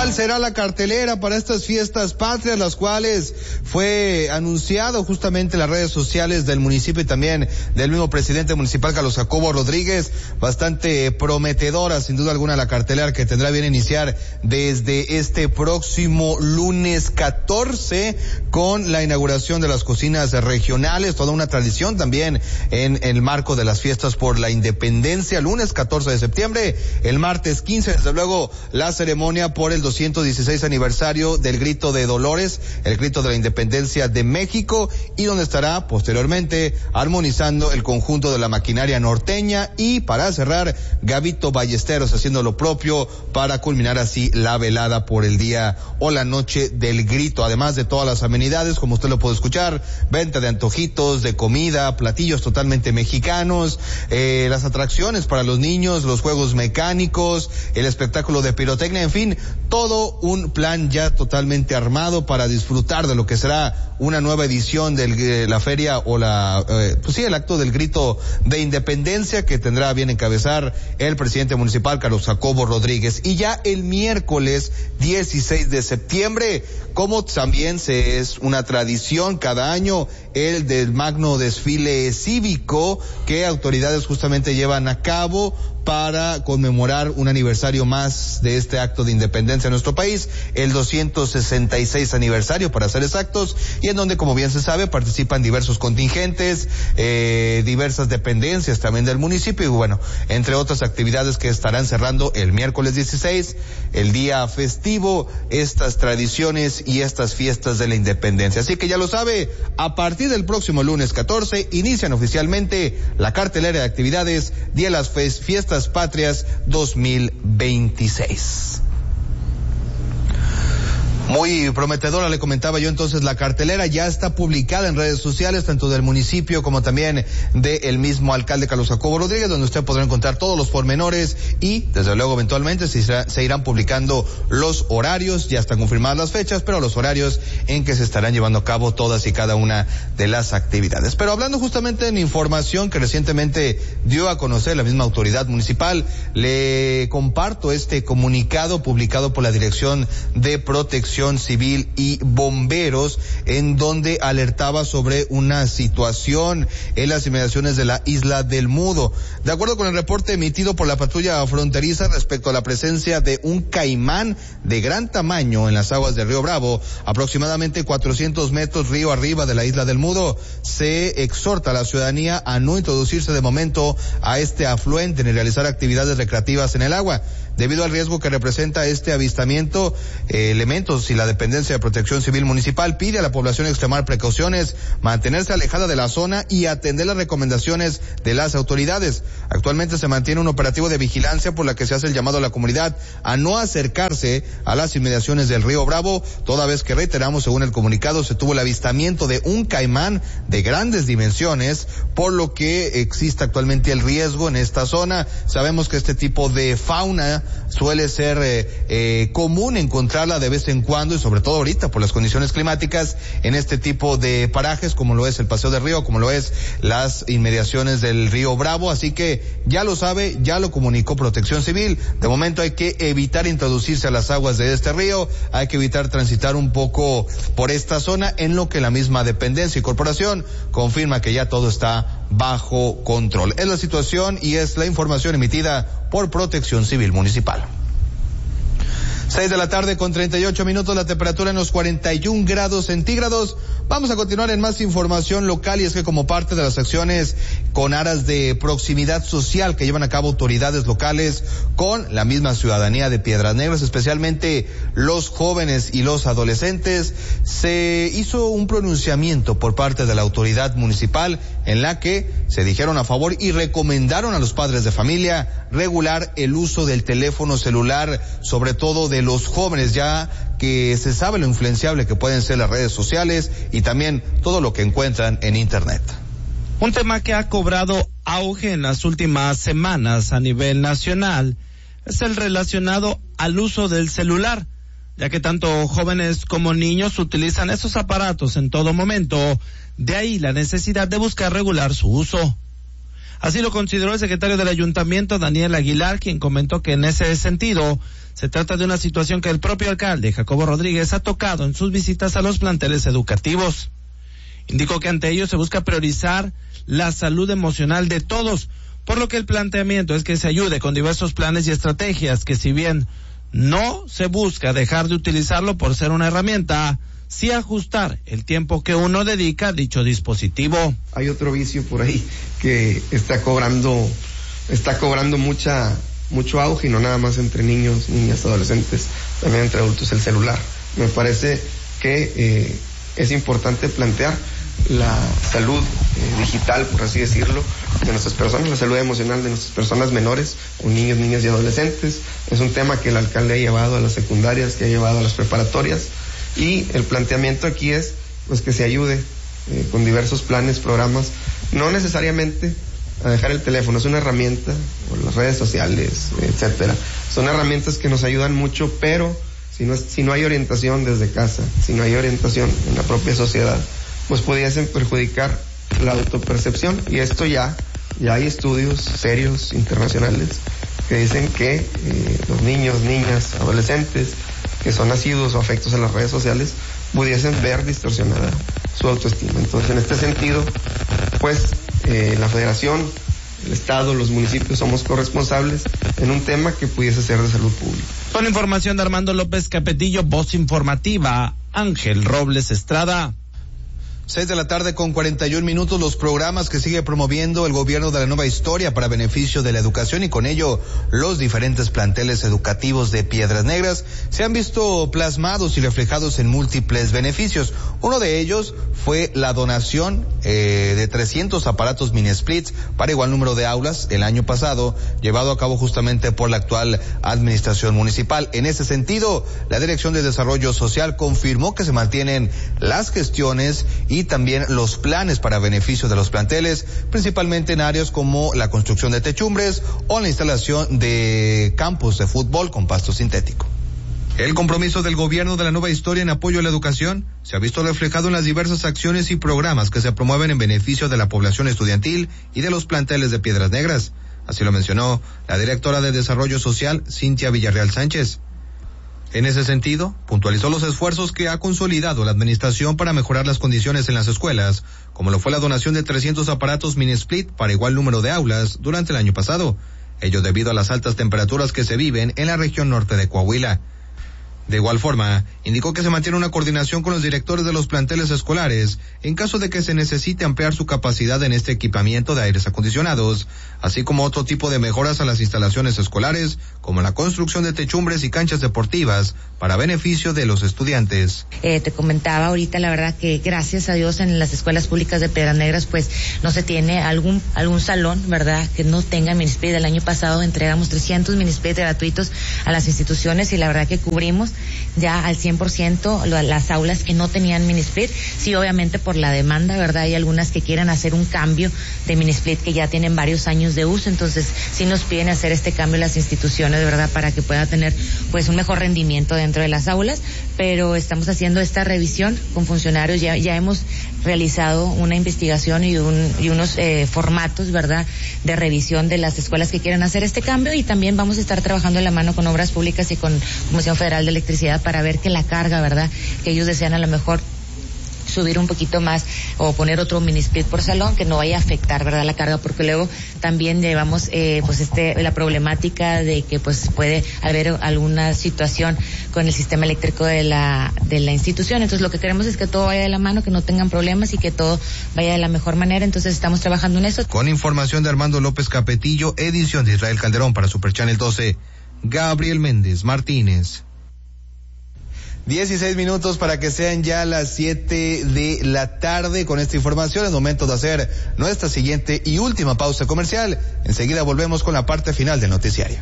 ¿Cuál será la cartelera para estas fiestas patrias, las cuales fue anunciado justamente en las redes sociales del municipio y también del mismo presidente municipal, Carlos Jacobo Rodríguez? Bastante prometedora, sin duda alguna, la cartelera que tendrá bien iniciar desde este próximo lunes 14 con la inauguración de las cocinas regionales, toda una tradición también en el marco de las fiestas por la independencia, lunes 14 de septiembre, el martes 15, desde luego, la ceremonia por el 216 aniversario del Grito de Dolores, el Grito de la Independencia de México, y donde estará posteriormente armonizando el conjunto de la maquinaria norteña, y para cerrar, Gabito Ballesteros haciendo lo propio para culminar así la velada por el día o la noche del Grito, además de todas las amenidades, como usted lo puede escuchar, venta de antojitos, de comida, platillos totalmente mexicanos, las atracciones para los niños, los juegos mecánicos, el espectáculo de pirotecnia, en fin, todo un plan ya totalmente armado para disfrutar de lo que será una nueva edición de la feria o el acto del Grito de Independencia, que tendrá a bien encabezar el presidente municipal, Carlos Jacobo Rodríguez. Y ya el miércoles 16 de septiembre, como también es una tradición cada año, el del magno desfile cívico que autoridades justamente llevan a cabo para conmemorar un aniversario más de este acto de independencia en nuestro país, el 266 aniversario para ser exactos, y en donde, como bien se sabe, participan diversos contingentes, diversas dependencias también del municipio, y bueno, entre otras actividades que estarán cerrando el miércoles 16, el día festivo, estas tradiciones y estas fiestas de la independencia. Así que ya lo sabe, a partir del próximo lunes 14 inician oficialmente la cartelera de actividades de las fiestas patrias 2026. Muy prometedora, le comentaba yo. Entonces, la cartelera ya está publicada en redes sociales, tanto del municipio como también del mismo alcalde Carlos Jacobo Rodríguez, donde usted podrá encontrar todos los pormenores y, desde luego, eventualmente se irán publicando los horarios. Ya están confirmadas las fechas, pero los horarios en que se estarán llevando a cabo todas y cada una de las actividades. Pero hablando justamente de información que recientemente dio a conocer la misma autoridad municipal, le comparto este comunicado publicado por la Dirección de Protección Civil y Bomberos, en donde alertaba sobre una situación en las inmediaciones de la Isla del Mudo. De acuerdo con el reporte emitido por la patrulla fronteriza respecto a la presencia de un caimán de gran tamaño en las aguas del río Bravo, aproximadamente 400 metros río arriba de la Isla del Mudo, se exhorta a la ciudadanía a no introducirse de momento a este afluente ni realizar actividades recreativas en el agua. Debido al riesgo que representa este avistamiento, elementos y la Dependencia de Protección Civil Municipal pide a la población extremar precauciones, mantenerse alejada de la zona y atender las recomendaciones de las autoridades. Actualmente se mantiene un operativo de vigilancia por la que se hace el llamado a la comunidad a no acercarse a las inmediaciones del río Bravo, toda vez que, reiteramos, según el comunicado, se tuvo el avistamiento de un caimán de grandes dimensiones, por lo que existe actualmente el riesgo en esta zona. Sabemos que este tipo de fauna suele ser común encontrarla de vez en cuando, y sobre todo ahorita por las condiciones climáticas en este tipo de parajes, como lo es el Paseo del Río, como lo es las inmediaciones del río Bravo. Así que ya lo sabe, ya lo comunicó Protección Civil. De momento hay que evitar introducirse a las aguas de este río, hay que evitar transitar un poco por esta zona, en lo que la misma dependencia y corporación confirma que ya todo está bajo control. Es la situación y es la información emitida por Protección Civil Municipal. 6:38 la temperatura en los 41 grados centígrados. Vamos a continuar en más información local, y es que, como parte de las acciones con aras de proximidad social que llevan a cabo autoridades locales con la misma ciudadanía de Piedras Negras, especialmente los jóvenes y los adolescentes, se hizo un pronunciamiento por parte de la autoridad municipal en la que se dijeron a favor y recomendaron a los padres de familia regular el uso del teléfono celular, sobre todo de los jóvenes, ya que se sabe lo influenciable que pueden ser las redes sociales y también todo lo que encuentran en internet. Un tema que ha cobrado auge en las últimas semanas a nivel nacional es el relacionado al uso del celular, ya que tanto jóvenes como niños utilizan esos aparatos en todo momento, de ahí la necesidad de buscar regular su uso. Así lo consideró el secretario del ayuntamiento, Daniel Aguilar, quien comentó que en ese sentido se trata de una situación que el propio alcalde, Jacobo Rodríguez, ha tocado en sus visitas a los planteles educativos. Indicó que ante ello se busca priorizar la salud emocional de todos, por lo que el planteamiento es que se ayude con diversos planes y estrategias que, si bien no se busca dejar de utilizarlo por ser una herramienta, sí ajustar el tiempo que uno dedica a dicho dispositivo. Hay otro vicio por ahí que está cobrando mucho auge, y no nada más entre niños, niñas, adolescentes, también entre adultos, el celular. Me parece que es importante plantear la salud digital, por así decirlo, de nuestras personas, la salud emocional de nuestras personas menores, con niños, niñas y adolescentes. Es un tema que el alcalde ha llevado a las secundarias, que ha llevado a las preparatorias, y el planteamiento aquí es pues que se ayude con diversos planes, programas, no necesariamente a dejar el teléfono, es una herramienta, o las redes sociales, etcétera. Son herramientas que nos ayudan mucho, pero si no hay orientación desde casa, si no hay orientación en la propia sociedad, pues pudiesen perjudicar la autopercepción, y esto ya hay estudios serios internacionales que dicen que los niños, niñas, adolescentes que son asiduos o afectos a las redes sociales pudiesen ver distorsionada su autoestima. Entonces, en este sentido, pues la Federación, el Estado, los municipios somos corresponsables en un tema que pudiese ser de salud pública. Con información de Armando López Capetillo, voz informativa, Ángel Robles Estrada. 6:41 p.m, los programas que sigue promoviendo el gobierno de la Nueva Historia para beneficio de la educación y con ello los diferentes planteles educativos de Piedras Negras se han visto plasmados y reflejados en múltiples beneficios. Uno de ellos fue la donación de 300 aparatos mini splits para igual número de aulas el año pasado, llevado a cabo justamente por la actual administración municipal. En ese sentido, la Dirección de Desarrollo Social confirmó que se mantienen las gestiones y también los planes para beneficio de los planteles, principalmente en áreas como la construcción de techumbres o la instalación de campos de fútbol con pasto sintético. El compromiso del gobierno de la Nueva Historia en apoyo a la educación se ha visto reflejado en las diversas acciones y programas que se promueven en beneficio de la población estudiantil y de los planteles de Piedras Negras. Así lo mencionó la directora de Desarrollo Social, Cintia Villarreal Sánchez. En ese sentido, puntualizó los esfuerzos que ha consolidado la administración para mejorar las condiciones en las escuelas, como lo fue la donación de 300 aparatos mini split para igual número de aulas durante el año pasado, ello debido a las altas temperaturas que se viven en la región norte de Coahuila. De igual forma, indicó que se mantiene una coordinación con los directores de los planteles escolares en caso de que se necesite ampliar su capacidad en este equipamiento de aires acondicionados, así como otro tipo de mejoras a las instalaciones escolares, como la construcción de techumbres y canchas deportivas para beneficio de los estudiantes. Te comentaba ahorita, la verdad que gracias a Dios en las escuelas públicas de Piedras Negras pues no se tiene algún salón, ¿verdad?, que no tenga minisplit. El año pasado entregamos 300 minisplit gratuitos a las instituciones y la verdad que cubrimos ya al 100% las aulas que no tenían minisplit. Sí, obviamente por la demanda, ¿verdad? Hay algunas que quieren hacer un cambio de minisplit que ya tienen varios años de uso, entonces sí nos piden hacer este cambio las instituciones, de verdad, para que pueda tener pues un mejor rendimiento dentro de las aulas, pero estamos haciendo esta revisión con funcionarios, ya hemos realizado una investigación y unos formatos, ¿verdad?, de revisión de las escuelas que quieren hacer este cambio, y también vamos a estar trabajando de la mano con Obras Públicas y con Comisión Federal de Electricidad para ver que la carga, ¿verdad?, que ellos desean a lo mejor subir un poquito más o poner otro mini split por salón, que no vaya a afectar, ¿verdad?, la carga, porque luego también llevamos la problemática de que pues puede haber alguna situación con el sistema eléctrico de la institución. Entonces lo que queremos es que todo vaya de la mano, que no tengan problemas y que todo vaya de la mejor manera. Entonces estamos trabajando en eso. Con información de Armando López Capetillo, edición de Israel Calderón para Super Channel 12, Gabriel Méndez Martínez. 16 minutos para que sean ya las 7 de la tarde. Con esta información es momento de hacer nuestra siguiente y última pausa comercial. Enseguida volvemos con la parte final del noticiario.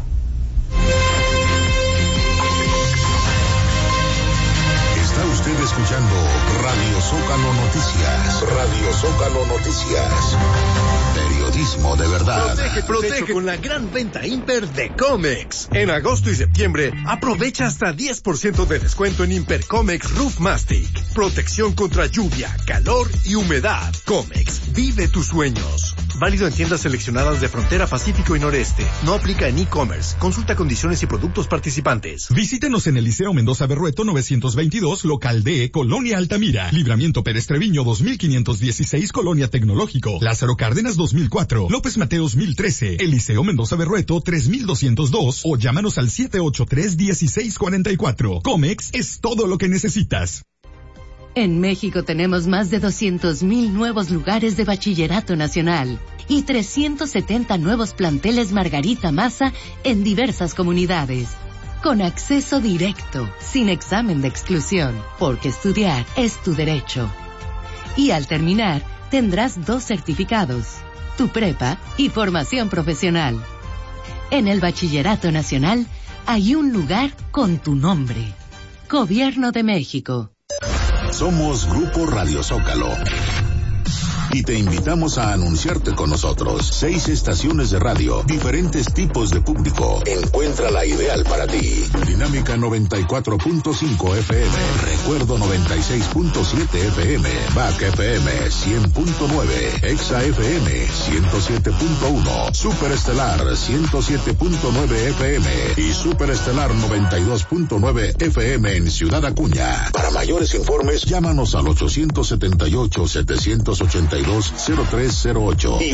Está usted escuchando Radio Zócalo Noticias. Radio Zócalo Noticias. Periodismo de verdad. Protege con la gran venta Imper de Comex. En agosto y septiembre, aprovecha hasta 10% de descuento en Imper Comex Roof Mastic. Protección contra lluvia, calor y humedad. Comex, vive tus sueños. Válido en tiendas seleccionadas de Frontera Pacífico y Noreste. No aplica en e-commerce. Consulta condiciones y productos participantes. Visítenos en el Liceo Mendoza Berrueto 922, local D, Colonia Altamira. Libramiento Pérez Treviño 2516, Colonia Tecnológico. Lázaro Cárdenas 2004. López Mateos 1013. El Liceo Mendoza Berrueto 3202 o llámanos al 783-1644. Comex es todo lo que necesitas. En México tenemos más de 200,000 nuevos lugares de bachillerato nacional y 370 nuevos planteles Margarita Maza en diversas comunidades. Con acceso directo, sin examen de exclusión, porque estudiar es tu derecho. Y al terminar, tendrás 2 certificados, tu prepa y formación profesional. En el Bachillerato Nacional hay un lugar con tu nombre. Gobierno de México. Somos Grupo Radio Zócalo y te invitamos a anunciarte con nosotros. 6 estaciones de radio, diferentes tipos de público. Encuentra la ideal para ti. Dinámica 94.5 FM, Recuerdo 96.7 FM, Back FM 100.9, Exa FM 107.1, Superestelar 107.9 FM y Superestelar 92.9 FM en Ciudad Acuña. Para mayores informes, llámanos al 878-782-0308 y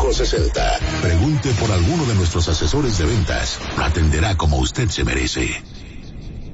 878-782560. Pregunte por alguno de nuestros asesores de ventas. Lo atenderá como usted se merece.